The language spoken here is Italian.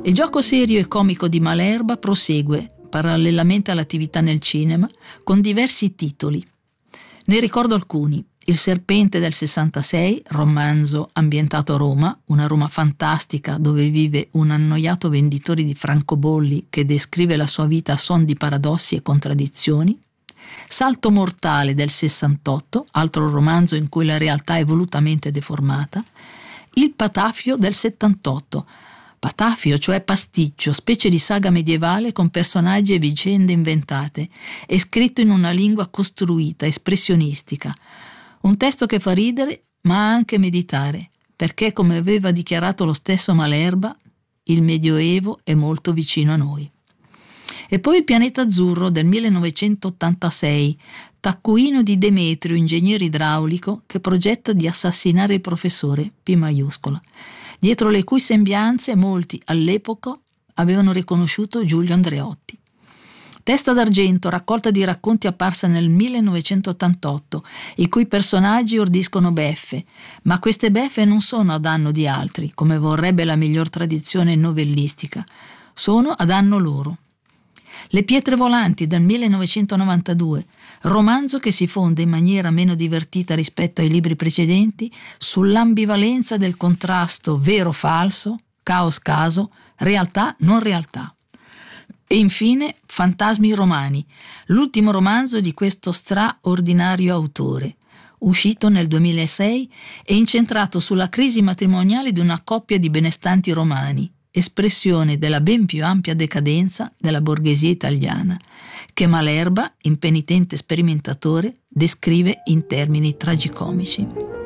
Il gioco serio e comico di Malerba prosegue, parallelamente all'attività nel cinema, con diversi titoli. Ne ricordo alcuni. Il Serpente del 66, romanzo ambientato a Roma, una Roma fantastica dove vive un annoiato venditore di francobolli che descrive la sua vita a suon di paradossi e contraddizioni. Salto mortale del 68, altro romanzo in cui la realtà è volutamente deformata. Il Patafio del 78, Patafio, cioè pasticcio, specie di saga medievale con personaggi e vicende inventate, è scritto in una lingua costruita, espressionistica. Un testo che fa ridere, ma anche meditare, perché, come aveva dichiarato lo stesso Malerba, il Medioevo è molto vicino a noi. E poi Il pianeta azzurro del 1986, taccuino di Demetrio, ingegnere idraulico, che progetta di assassinare il professore, P maiuscola, dietro le cui sembianze molti all'epoca avevano riconosciuto Giulio Andreotti. Testa d'argento, raccolta di racconti apparsa nel 1988, i cui personaggi ordiscono beffe, ma queste beffe non sono a danno di altri, come vorrebbe la miglior tradizione novellistica, sono a danno loro. Le pietre volanti del 1992, romanzo che si fonda in maniera meno divertita rispetto ai libri precedenti sull'ambivalenza del contrasto vero-falso, caos-caso, realtà-non realtà. E infine Fantasmi romani, l'ultimo romanzo di questo straordinario autore, uscito nel 2006 e incentrato sulla crisi matrimoniale di una coppia di benestanti romani, espressione della ben più ampia decadenza della borghesia italiana, che Malerba, impenitente sperimentatore, descrive in termini tragicomici.